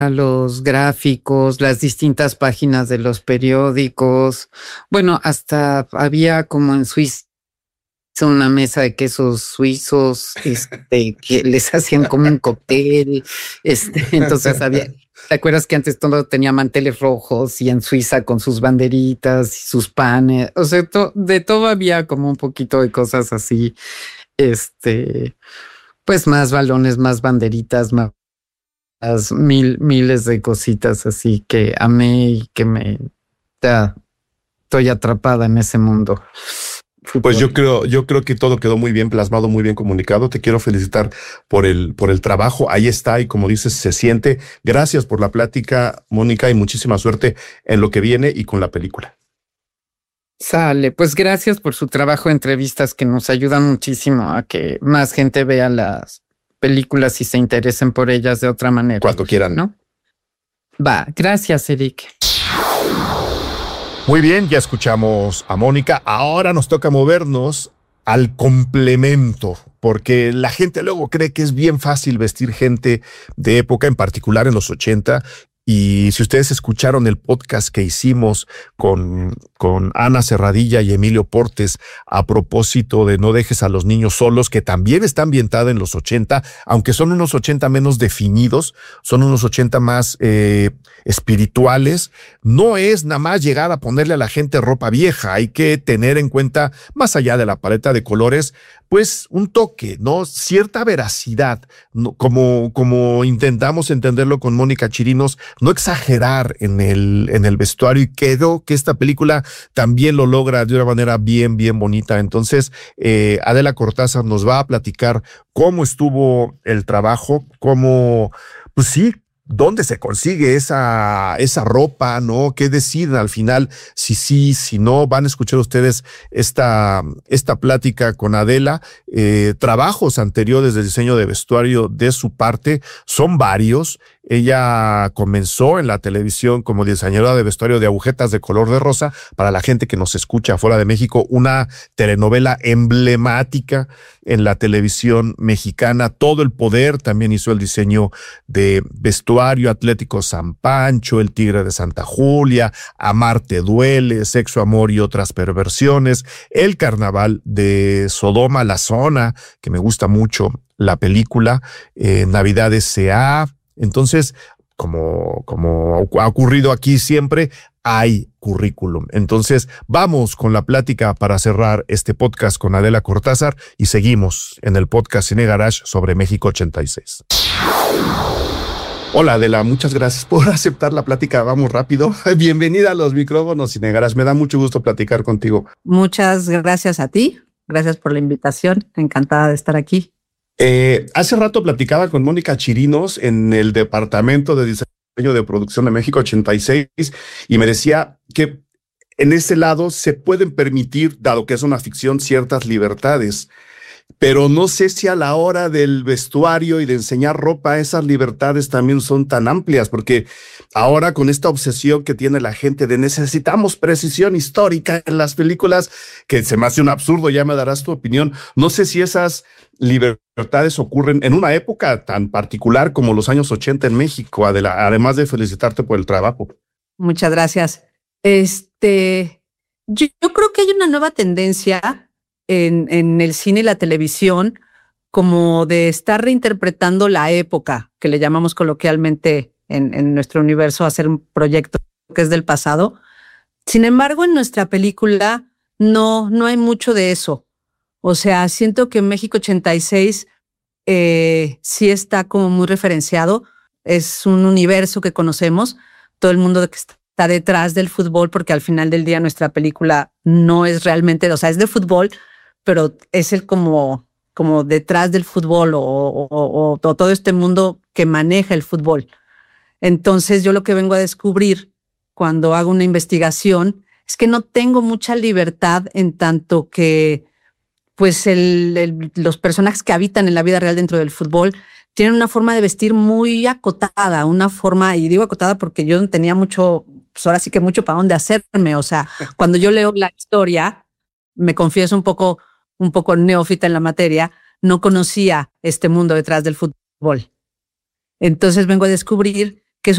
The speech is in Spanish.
los gráficos, las distintas páginas de los periódicos. Bueno, hasta había como en Suiza una mesa de quesos suizos, que les hacían como un cóctel. Entonces había, ¿te acuerdas que antes todo tenía manteles rojos y en Suiza con sus banderitas y sus panes? O sea, de todo había como un poquito de cosas así. Pues más balones, más banderitas, más miles de cositas así que amé y que estoy atrapada en ese mundo. Pues yo creo que todo quedó muy bien plasmado, muy bien comunicado. Te quiero felicitar por el trabajo. Ahí está, y como dices, se siente. Gracias por la plática, Mónica, y muchísima suerte en lo que viene y con la película. Sale, pues gracias por su trabajo de entrevistas que nos ayudan muchísimo a que más gente vea las películas y se interesen por ellas de otra manera. Cuando quieran, ¿no? Va, gracias, Eric. Muy bien, ya escuchamos a Mónica. Ahora nos toca movernos al complemento, porque la gente luego cree que es bien fácil vestir gente de época, en particular en los 80. Y si ustedes escucharon el podcast que hicimos con Ana Serradilla y Emilio Portes a propósito de No dejes a los niños solos, que también está ambientada en los 80, aunque son unos 80 menos definidos, son unos 80 más espirituales, no es nada más llegar a ponerle a la gente ropa vieja, hay que tener en cuenta, más allá de la paleta de colores, pues un toque, ¿no? Cierta veracidad, ¿no? Como intentamos entenderlo con Mónica Chirinos, no exagerar en el vestuario, y creo que esta película también lo logra de una manera bien, bien bonita. Entonces, Adela Cortázar nos va a platicar cómo estuvo el trabajo, pues sí, dónde se consigue esa ropa, ¿no? ¿Qué deciden al final? Si sí, si no. Van a escuchar ustedes esta plática con Adela. Trabajos anteriores de diseño de vestuario de su parte son varios. Ella comenzó en la televisión como diseñadora de vestuario de Agujetas de color de rosa. Para la gente que nos escucha fuera de México, una telenovela emblemática en la televisión mexicana. Todo el poder también hizo el diseño de vestuario. Atlético San Pancho, El Tigre de Santa Julia, Amarte duele, Sexo, amor y otras perversiones, El Carnaval de Sodoma, La Zona, que me gusta mucho la película, Navidad S.A. Entonces, como ha ocurrido aquí siempre, hay currículum. Entonces, vamos con la plática para cerrar este podcast con Adela Cortázar y seguimos en el podcast Cine Garage sobre México 86. Hola, Adela, muchas gracias por aceptar la plática. Vamos rápido. Bienvenida a los micrófonos Cine Garage. Me da mucho gusto platicar contigo. Muchas gracias a ti. Gracias por la invitación. Encantada de estar aquí. Hace rato platicaba con Mónica Chirinos en el Departamento de Diseño de Producción de México 86 y me decía que en ese lado se pueden permitir, dado que es una ficción, ciertas libertades, pero no sé si a la hora del vestuario y de enseñar ropa esas libertades también son tan amplias, porque ahora con esta obsesión que tiene la gente de necesitamos precisión histórica en las películas, que se me hace un absurdo, ya me darás tu opinión. No sé si esas libertades ocurren en una época tan particular como los años 80 en México, Adela, además de felicitarte por el trabajo. Muchas gracias. Yo creo que hay una nueva tendencia en el cine y la televisión, como de estar reinterpretando la época, que le llamamos coloquialmente en nuestro universo, hacer un proyecto que es del pasado. Sin embargo, en nuestra película no hay mucho de eso. O sea, siento que México 86 sí está como muy referenciado. Es un universo que conocemos, todo el mundo que está detrás del fútbol, porque al final del día nuestra película no es realmente, o sea, es de fútbol, pero es el como detrás del fútbol o todo este mundo que maneja el fútbol. Entonces yo lo que vengo a descubrir cuando hago una investigación es que no tengo mucha libertad, en tanto que pues los personajes que habitan en la vida real dentro del fútbol tienen una forma de vestir muy acotada, una forma, y digo acotada porque yo no tenía mucho, pues ahora sí que mucho para dónde hacerme. O sea, cuando yo leo la historia, me confieso un poco neófita en la materia, no conocía este mundo detrás del fútbol. Entonces vengo a descubrir